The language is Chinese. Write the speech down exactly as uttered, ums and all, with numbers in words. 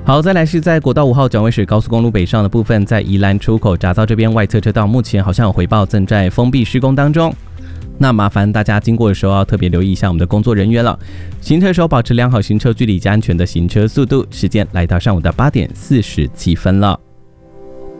好，再来是在国道五号蒋渭水高速公路北上的部分，在宜兰出口匝道这边外侧车道，目前好像有回报正在封闭施工当中。那麻烦大家经过的时候要特别留意一下我们的工作人员了。行车的时候保持良好行车距离及安全的行车速度。时间来到上午的八点四十七分了。